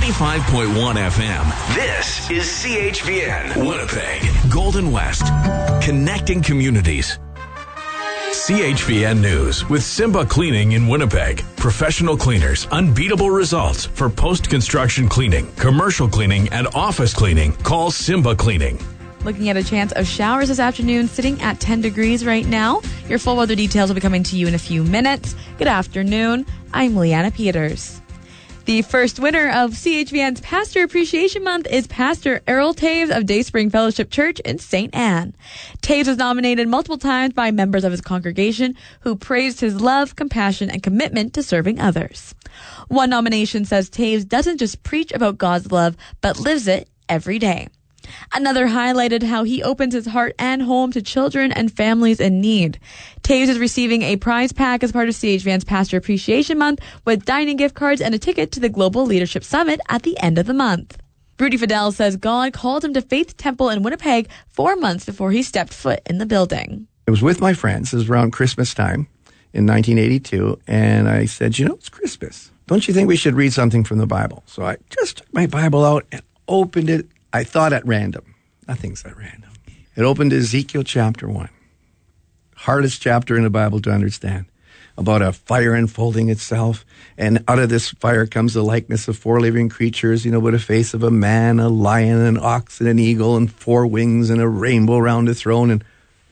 95.1 FM. This is CHVN, Winnipeg, Golden West, connecting communities. CHVN News with Simba Cleaning in Winnipeg. Professional cleaners, unbeatable results for post-construction cleaning, commercial cleaning, and office cleaning. Call Simba Cleaning. Looking at a chance of showers this afternoon, sitting at 10 degrees right now. Your full weather details will be coming to you in a few minutes. Good afternoon. I'm Leanna Peters. The first winner of CHVN's Pastor Appreciation Month is Pastor Errol Taves of Dayspring Fellowship Church in St. Anne. Taves was nominated multiple times by members of his congregation who praised his love, compassion, and commitment to serving others. One nomination says Taves doesn't just preach about God's love, but lives it every day. Another highlighted how he opens his heart and home to children and families in need. Taves is receiving a prize pack as part of CHVN's Pastor Appreciation Month with dining gift cards and a ticket to the Global Leadership Summit at the end of the month. Rudy Fidel says God called him to Faith Temple in Winnipeg 4 months before he stepped foot in the building. I was with my friends. It was around Christmas time in 1982, and I said, it's Christmas. Don't you think we should read something from the Bible? So I just took my Bible out and opened it. I thought at random. Nothing's at random. It opened Ezekiel chapter 1. Hardest chapter in the Bible to understand. About a fire unfolding itself. And out of this fire comes the likeness of 4 living creatures, with a face of a man, a lion, an ox, and an eagle, and 4 wings, and a rainbow around the throne. And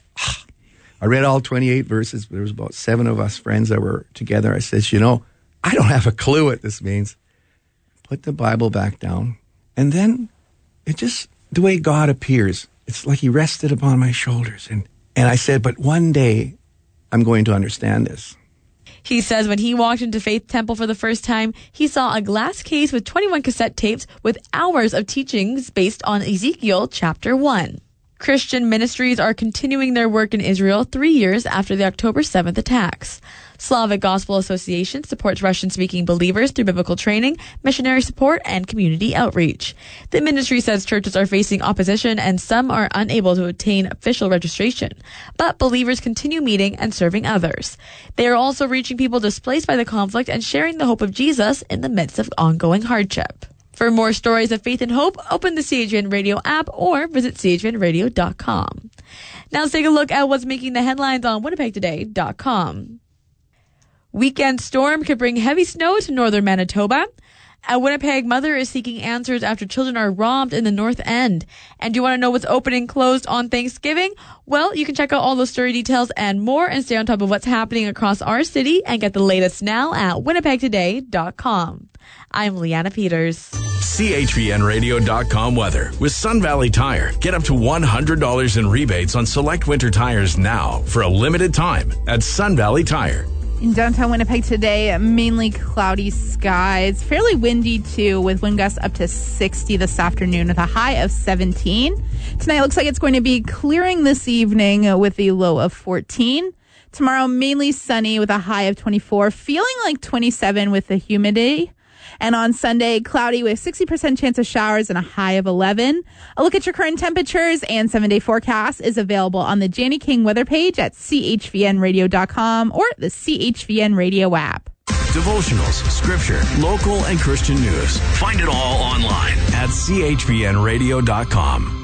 I read all 28 verses. There was about 7 of us friends that were together. I said, I don't have a clue what this means. Put the Bible back down. And then it just, the way God appears, it's like he rested upon my shoulders. And I said, but one day I'm going to understand this. He says when he walked into Faith Temple for the first time, he saw a glass case with 21 cassette tapes with hours of teachings based on Ezekiel chapter 1. Christian ministries are continuing their work in Israel 3 years after the October 7th attacks. Slavic Gospel Association supports Russian-speaking believers through biblical training, missionary support, and community outreach. The ministry says churches are facing opposition and some are unable to obtain official registration. But believers continue meeting and serving others. They are also reaching people displaced by the conflict and sharing the hope of Jesus in the midst of ongoing hardship. For more stories of faith and hope, open the CHVN Radio app or visit chvnradio.com. Now let's take a look at what's making the headlines on winnipegtoday.com. Weekend storm could bring heavy snow to northern Manitoba. A Winnipeg mother is seeking answers after children are robbed in the North End. And do you want to know what's open and closed on Thanksgiving? Well, you can check out all those story details and more and stay on top of what's happening across our city and get the latest now at winnipegtoday.com. I'm Leanna Peters. CHVNradio.com weather. With Sun Valley Tire, get up to $100 in rebates on select winter tires now for a limited time at Sun Valley Tire. In downtown Winnipeg today, mainly cloudy skies, fairly windy too, with wind gusts up to 60 this afternoon with a high of 17. Tonight looks like it's going to be clearing this evening with a low of 14. Tomorrow, mainly sunny with a high of 24, feeling like 27 with the humidity. And on Sunday, cloudy with 60% chance of showers and a high of 11. A look at your current temperatures and 7-day forecast is available on the Janie King weather page at chvnradio.com or the CHVN Radio app. Devotionals, scripture, local and Christian news. Find it all online at chvnradio.com.